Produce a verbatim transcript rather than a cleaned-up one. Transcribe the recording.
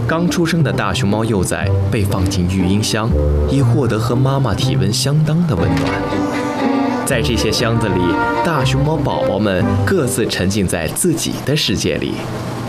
刚出生的大熊猫幼崽被放进育婴箱，以获得和妈妈体温相当的温暖。在这些箱子里，大熊猫宝宝们各自沉浸在自己的世界里，